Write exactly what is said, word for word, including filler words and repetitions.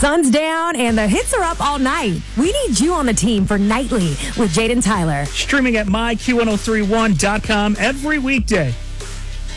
Sun's down and the hits are up all night. We need you on the team for Nightly with Jaden Tyler. Streaming at my Q ten thirty-one dot com every weekday.